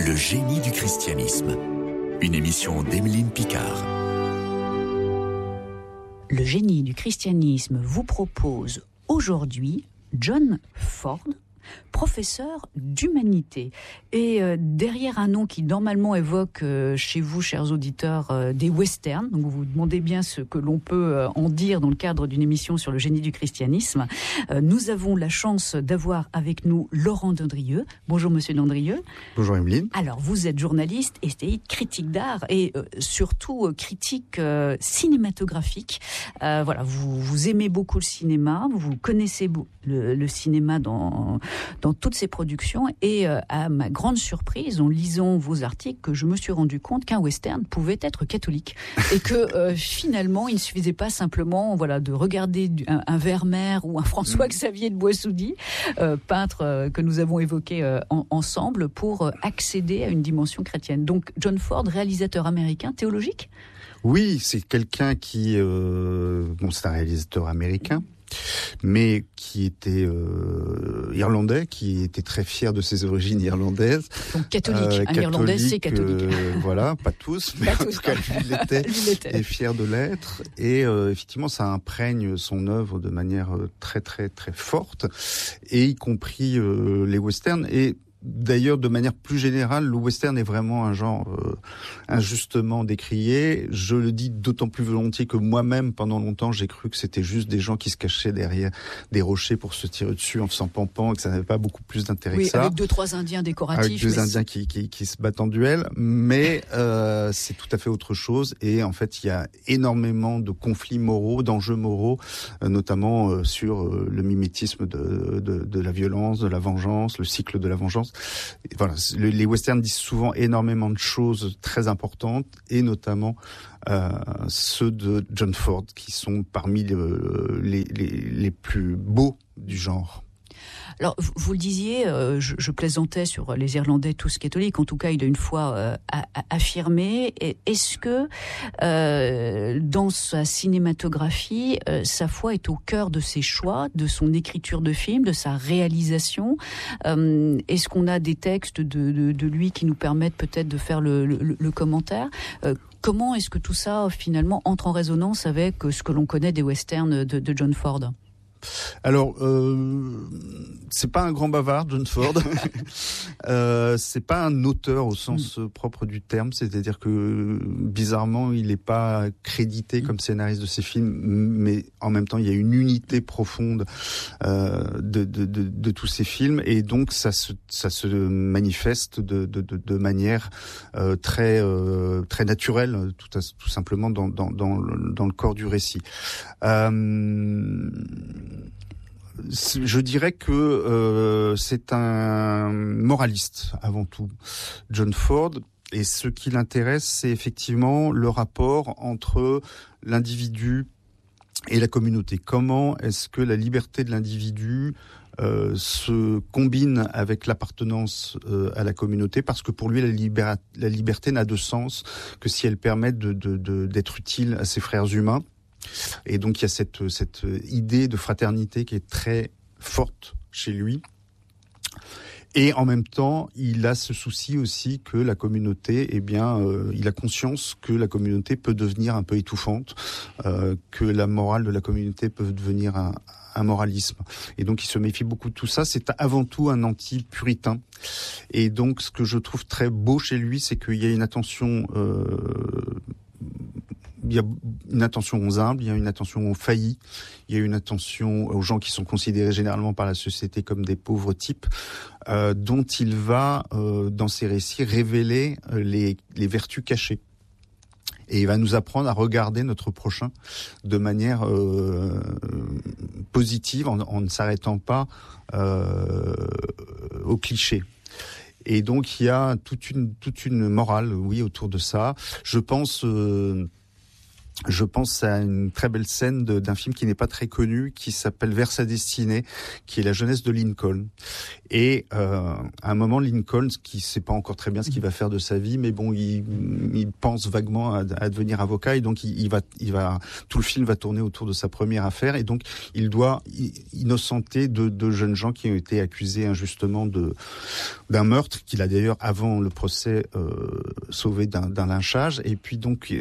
Le génie du christianisme. Une émission d'Emeline Picard. Le génie du christianisme vous propose aujourd'hui John Ford, professeur d'humanité. Et derrière un nom qui normalement évoque chez vous, chers auditeurs, des westerns, donc vous vous demandez bien ce que l'on peut en dire dans le cadre d'une émission sur le génie du christianisme, nous avons la chance d'avoir avec nous Laurent Dandrieux. Bonjour Monsieur Dandrieux. Bonjour Emeline. Alors vous êtes journaliste, essayiste, critique d'art et surtout critique cinématographique. Voilà, vous aimez beaucoup le cinéma, vous connaissez le cinéma dans toutes ses productions et à ma grande surprise, en lisant vos articles, que je me suis rendu compte qu'un western pouvait être catholique et que finalement il ne suffisait pas simplement de regarder un Vermeer ou un François-Xavier de Boissoudy, peintre que nous avons évoqué ensemble, pour accéder à une dimension chrétienne. Donc John Ford, réalisateur américain, théologique ? Oui, c'est quelqu'un qui... c'est un réalisateur américain, mais qui était irlandais, qui était très fier de ses origines irlandaises. Donc catholique, un Irlandais c'est catholique. Voilà, pas tous, mais en tout cas lui l'était, et fier de l'être. Et effectivement, ça imprègne son œuvre de manière très très très forte, et y compris les westerns. Et d'ailleurs, de manière plus générale, le western est vraiment un genre injustement décrié. Je le dis d'autant plus volontiers que moi-même, pendant longtemps, j'ai cru que c'était juste des gens qui se cachaient derrière des rochers pour se tirer dessus en faisant pampan, et que ça n'avait pas beaucoup plus d'intérêt que ça. Avec 2-3 Indiens décoratifs. Avec 2 Indiens qui se battent en duel. Mais c'est tout à fait autre chose. Et en fait, il y a énormément de conflits moraux, d'enjeux moraux, notamment sur le mimétisme de la violence, de la vengeance, le cycle de la vengeance. Voilà, les westerns disent souvent énormément de choses très importantes, et notamment ceux de John Ford, qui sont parmi les plus beaux du genre. Alors, vous le disiez, je plaisantais sur les Irlandais tous catholiques. En tout cas, il a une foi affirmée. Est-ce que dans sa cinématographie, sa foi est au cœur de ses choix, de son écriture de film, de sa réalisation ? Est-ce qu'on a des textes de lui qui nous permettent peut-être de faire le commentaire ? Comment est-ce que tout ça, finalement, entre en résonance avec ce que l'on connaît des westerns de John Ford ? Alors, c'est pas un grand bavard, John Ford. C'est pas un auteur au sens propre du terme, c'est-à-dire que bizarrement, il n'est pas crédité comme scénariste de ses films, mais en même temps, il y a une unité profonde de tous ses films, et donc ça se manifeste de manière très très naturelle, tout simplement dans le corps du récit. Je dirais que c'est un moraliste avant tout, John Ford, et ce qui l'intéresse, c'est effectivement le rapport entre l'individu et la communauté. Comment est-ce que la liberté de l'individu se combine avec l'appartenance à la communauté, parce que pour lui la liberté n'a de sens que si elle permet d'être utile à ses frères humains. Et donc il y a cette idée de fraternité qui est très forte chez lui. Et en même temps, il a ce souci aussi que la communauté, il a conscience que la communauté peut devenir un peu étouffante, que la morale de la communauté peut devenir un moralisme. Et donc il se méfie beaucoup de tout ça. C'est avant tout un anti-puritain. Et donc ce que je trouve très beau chez lui, c'est qu'il y a une attention... il y a une attention aux humbles, il y a une attention aux faillis, il y a une attention aux gens qui sont considérés généralement par la société comme des pauvres types, dont il va, dans ses récits, révéler les vertus cachées. Et il va nous apprendre à regarder notre prochain de manière positive, en ne s'arrêtant pas aux clichés. Et donc il y a toute une morale, oui, autour de ça. Je pense... je pense à une très belle scène d'un film qui n'est pas très connu, qui s'appelle Vers sa destinée, qui est la jeunesse de Lincoln. Et à un moment, Lincoln, qui sait pas encore très bien ce qu'il va faire de sa vie, mais bon, il pense vaguement à devenir avocat, et donc il va tout le film va tourner autour de sa première affaire, et donc il doit innocenter deux jeunes gens qui ont été accusés injustement d'un meurtre qu'il a d'ailleurs avant le procès sauvé d'un lynchage. Et puis donc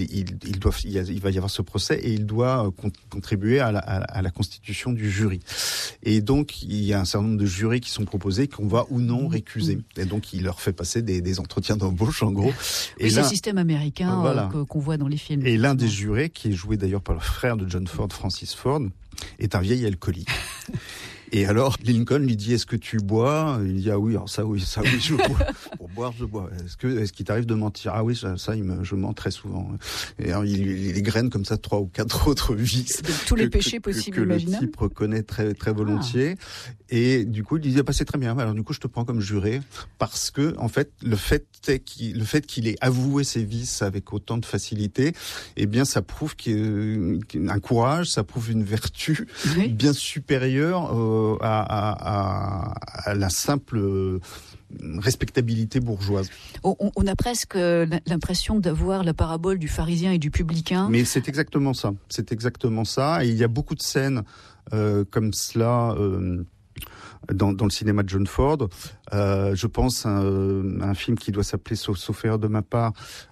il va y avoir ce procès et il doit contribuer à la constitution du jury. Et donc il y a un certain nombre de jurés qui sont proposés, qu'on va ou non récuser. Et donc il leur fait passer des entretiens d'embauche en gros. Et c'est le système américain voilà. Qu'on voit dans les films. Et l'un des jurés, qui est joué d'ailleurs par le frère de John Ford, Francis Ford, est un vieil alcoolique. Et alors, Lincoln lui dit, est-ce que tu bois? Il dit, ah oui, alors ça oui, je bois. Pour boire, je bois. Est-ce qu'il t'arrive de mentir? Ah oui, je mens très souvent. Et alors, il égrène comme ça 3 ou 4 autres vices. De tous les péchés possibles, imaginables. Que le type reconnaît très, très volontiers. Et du coup, il disait, c'est très bien. Alors, du coup, je te prends comme juré. Parce que, en fait, le fait qu'il ait avoué ses vices avec autant de facilité, eh bien, ça prouve un courage, ça prouve une vertu bien supérieure à la simple respectabilité bourgeoise. On a presque l'impression d'avoir la parabole du pharisien et du publicain. Mais c'est exactement ça. Et il y a beaucoup de scènes comme cela dans le cinéma de John Ford. Je pense à un film qui doit s'appeler, sauf erreur de ma part,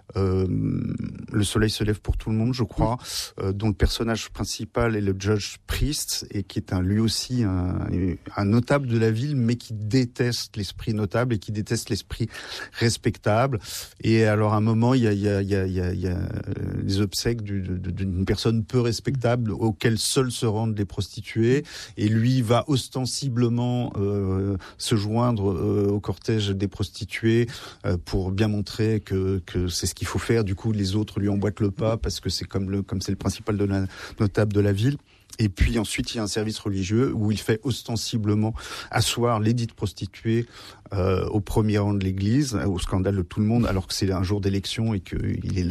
Le soleil se lève pour tout le monde, je crois, dont le personnage principal est le Judge Priest, et qui est lui aussi un notable de la ville, mais qui déteste l'esprit notable et qui déteste l'esprit respectable. Et alors à un moment, il y a les obsèques d'une personne peu respectable auxquelles seules se rendent les prostituées, et lui va ostensiblement se joindre au cortège des prostituées pour bien montrer que c'est ce qu'il faut faire. Du coup, les autres lui emboîtent le pas parce que c'est comme c'est le principal notable de la ville. Et puis ensuite, il y a un service religieux où il fait ostensiblement asseoir les dites prostituées au premier rang de l'église, au scandale de tout le monde, alors que c'est un jour d'élection et qu'il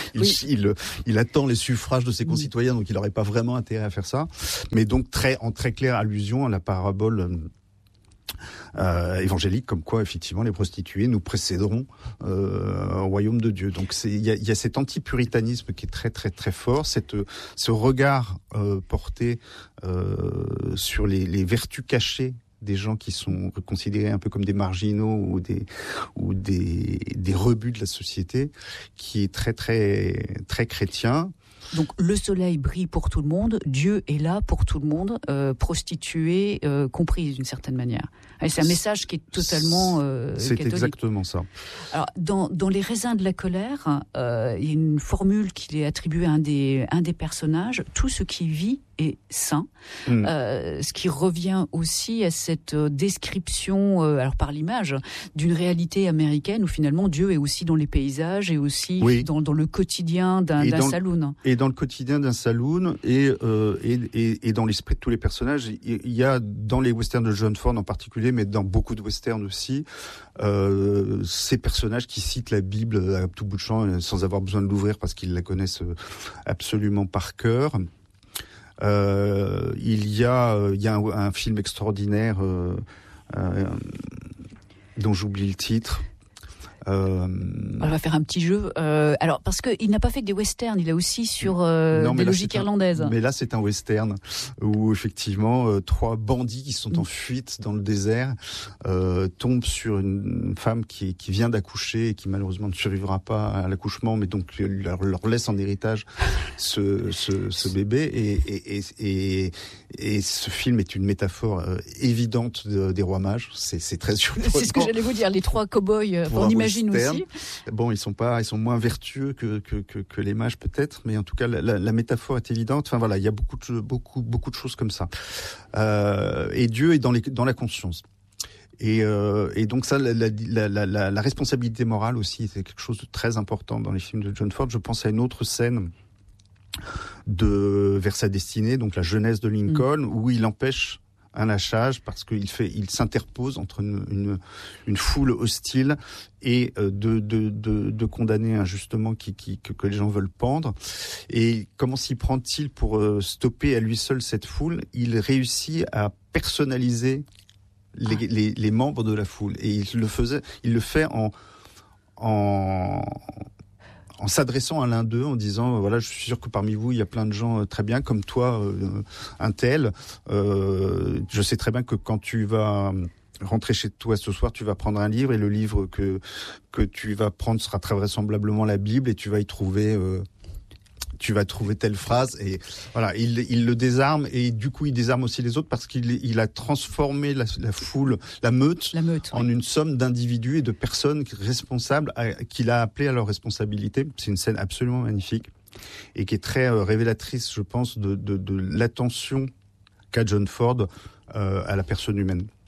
il attend les suffrages de ses concitoyens, donc il n'aurait pas vraiment intérêt à faire ça. Mais donc en très claire allusion à la parabole évangélique, comme quoi effectivement les prostituées nous précéderont au royaume de Dieu. Donc il y a cet antipuritanisme qui est très très très fort, ce regard porté sur les vertus cachées des gens qui sont considérés un peu comme des marginaux ou des rebuts de la société, qui est très très très chrétien. Donc le soleil brille pour tout le monde, Dieu est là pour tout le monde, prostituée comprise d'une certaine manière. Et c'est un message qui est totalement c'est catholique. Exactement ça. Alors dans Les raisins de la colère, il y a une formule qui est attribuée à un des personnages: tout ce qui vit est saint. Ce qui revient aussi à cette description, alors par l'image, d'une réalité américaine où finalement Dieu est aussi dans les paysages et aussi dans le quotidien d'un saloon. Et dans le quotidien d'un saloon et dans l'esprit de tous les personnages. Il y a dans les westerns de John Ford en particulier, mais dans beaucoup de westerns aussi, ces personnages qui citent la Bible à tout bout de champ sans avoir besoin de l'ouvrir parce qu'ils la connaissent absolument par cœur. Il y a un film extraordinaire dont j'oublie le titre. On va faire un petit jeu. Alors, parce qu'il n'a pas fait que des westerns, il a aussi sur des logiques irlandaises. Mais là, c'est un western où effectivement 3 bandits qui sont en fuite dans le désert tombent sur une femme qui vient d'accoucher et qui malheureusement ne survivra pas à l'accouchement, mais donc leur laisse en héritage ce bébé. Et ce film est une métaphore évidente des rois mages. C'est très surprenant. C'est ce que j'allais vous dire. Les 3 cow-boys, on imagine aussi. Bon, ils sont moins vertueux que les mages peut-être, mais en tout cas la métaphore est évidente. Enfin voilà, il y a beaucoup de choses comme ça. Et Dieu est dans la conscience. Et donc ça, la responsabilité morale aussi, c'est quelque chose de très important dans les films de John Ford. Je pense à une autre scène Vers sa destinée, donc la jeunesse de Lincoln, où il empêche un lâchage parce il s'interpose entre une foule hostile et de condamnés injustement que les gens veulent pendre. Et comment s'y prend-il pour stopper à lui seul cette foule? Il réussit à personnaliser les membres de la foule, et il le fait en s'adressant à l'un d'eux, en disant voilà, je suis sûr que parmi vous il y a plein de gens très bien comme toi, un tel. Je sais très bien que quand tu vas rentrer chez toi ce soir, tu vas prendre un livre, et le livre que tu vas prendre sera très vraisemblablement la Bible, et tu vas y trouver telle phrase. Et voilà, il le désarme, et du coup il désarme aussi les autres, parce qu'il a transformé la foule, la meute en une somme d'individus et de personnes responsables qu'il a appelés à leur responsabilité. C'est une scène absolument magnifique et qui est très révélatrice, je pense, de l'attention qu'a John Ford à la personne humaine.